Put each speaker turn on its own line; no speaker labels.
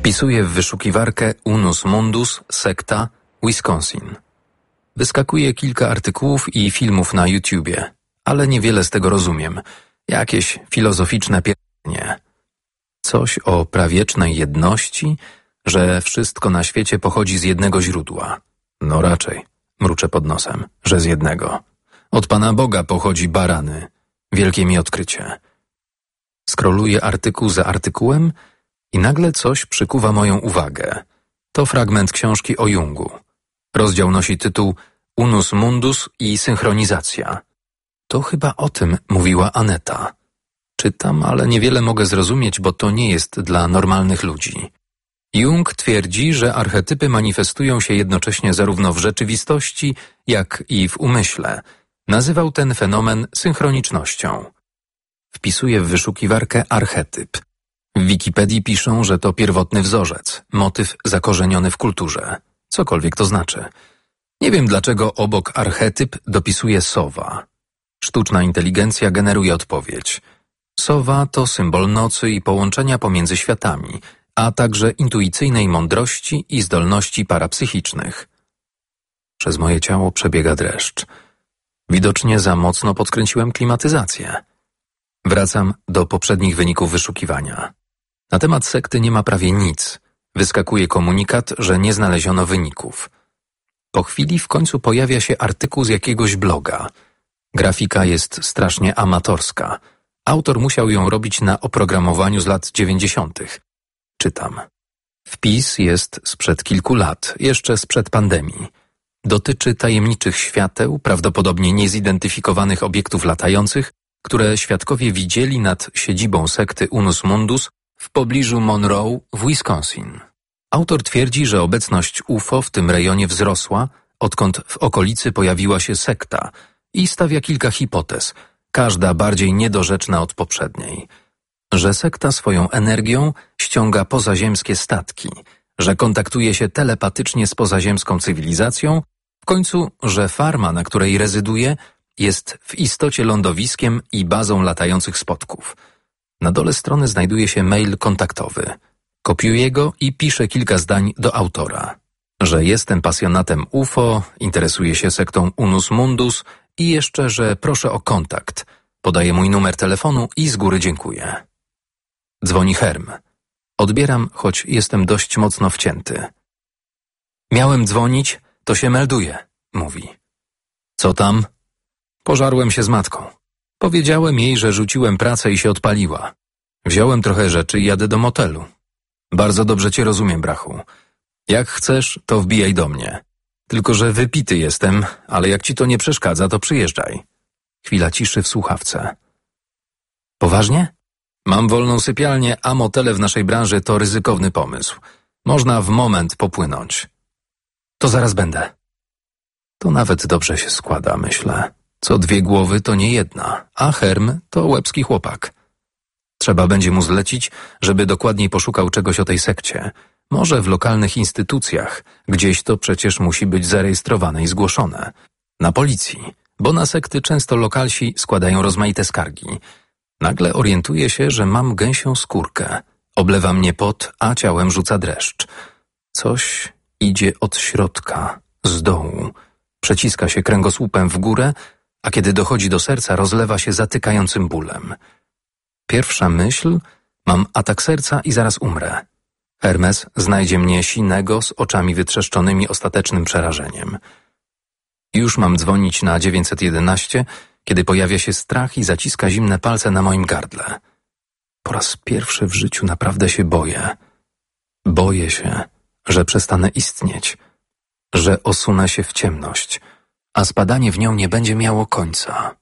Wpisuję w wyszukiwarkę Unus Mundus, sekta, Wisconsin. Wyskakuje kilka artykułów i filmów na YouTubie, ale niewiele z tego rozumiem. Jakieś filozoficzne pierdolenie. Coś o prawiecznej jedności, że wszystko na świecie pochodzi z jednego źródła. No raczej, mruczę pod nosem, że z jednego. Od Pana Boga pochodzi barany. Wielkie mi odkrycie. Skroluję artykuł za artykułem i nagle coś przykuwa moją uwagę. To fragment książki o Jungu. Rozdział nosi tytuł Unus Mundus i synchronizacja. To chyba o tym mówiła Aneta. Czytam, ale niewiele mogę zrozumieć, bo to nie jest dla normalnych ludzi. Jung twierdzi, że archetypy manifestują się jednocześnie zarówno w rzeczywistości, jak i w umyśle. Nazywał ten fenomen synchronicznością. Wpisuję w wyszukiwarkę archetyp. W Wikipedii piszą, że to pierwotny wzorzec, motyw zakorzeniony w kulturze. Cokolwiek to znaczy. Nie wiem, dlaczego obok archetyp dopisuje sowa. Sztuczna inteligencja generuje odpowiedź. Sowa to symbol nocy i połączenia pomiędzy światami, a także intuicyjnej mądrości i zdolności parapsychicznych. Przez moje ciało przebiega dreszcz. Widocznie za mocno podkręciłem klimatyzację. Wracam do poprzednich wyników wyszukiwania. Na temat sekty nie ma prawie nic. Wyskakuje komunikat, że nie znaleziono wyników. Po chwili w końcu pojawia się artykuł z jakiegoś bloga. Grafika jest strasznie amatorska. Autor musiał ją robić na oprogramowaniu z lat 90. Czytam. Wpis jest sprzed kilku lat, jeszcze sprzed pandemii. Dotyczy tajemniczych świateł, prawdopodobnie niezidentyfikowanych obiektów latających, które świadkowie widzieli nad siedzibą sekty Unus Mundus w pobliżu Monroe w Wisconsin. Autor twierdzi, że obecność UFO w tym rejonie wzrosła, odkąd w okolicy pojawiła się sekta i stawia kilka hipotez, każda bardziej niedorzeczna od poprzedniej. Że sekta swoją energią ściąga pozaziemskie statki, że kontaktuje się telepatycznie z pozaziemską cywilizacją, w końcu, że farma, na której rezyduje, jest w istocie lądowiskiem i bazą latających spotków. Na dole strony znajduje się mail kontaktowy. Kopiuję go i piszę kilka zdań do autora. Że jestem pasjonatem UFO, interesuję się sektą Unus Mundus i jeszcze, że proszę o kontakt. Podaję mój numer telefonu i z góry dziękuję. Dzwoni Herm. Odbieram, choć jestem dość mocno wcięty. Miałem dzwonić, to się melduje, mówi. Co tam? Pożarłem się z matką. Powiedziałem jej, że rzuciłem pracę i się odpaliła. Wziąłem trochę rzeczy i jadę do motelu. Bardzo dobrze cię rozumiem, brachu. Jak chcesz, to wbijaj do mnie. Tylko że wypity jestem, ale jak ci to nie przeszkadza, to przyjeżdżaj. Chwila ciszy w słuchawce. Poważnie? Mam wolną sypialnię, a motele w naszej branży to ryzykowny pomysł. Można w moment popłynąć. To zaraz będę. To nawet dobrze się składa, myślę. Co dwie głowy to nie jedna, a Herm to łebski chłopak. Trzeba będzie mu zlecić, żeby dokładniej poszukał czegoś o tej sekcie. Może w lokalnych instytucjach, gdzieś to przecież musi być zarejestrowane i zgłoszone. Na policji, bo na sekty często lokalsi składają rozmaite skargi. Nagle orientuję się, że mam gęsią skórkę. Oblewa mnie pot, a ciałem rzuca dreszcz. Coś idzie od środka, z dołu. Przeciska się kręgosłupem w górę, a kiedy dochodzi do serca, rozlewa się zatykającym bólem. Pierwsza myśl, mam atak serca i zaraz umrę. Hermes znajdzie mnie sinego z oczami wytrzeszczonymi ostatecznym przerażeniem. Już mam dzwonić na 911, kiedy pojawia się strach i zaciska zimne palce na moim gardle. Po raz pierwszy w życiu naprawdę się boję. Boję się, że przestanę istnieć, że osunę się w ciemność, a spadanie w nią nie będzie miało końca.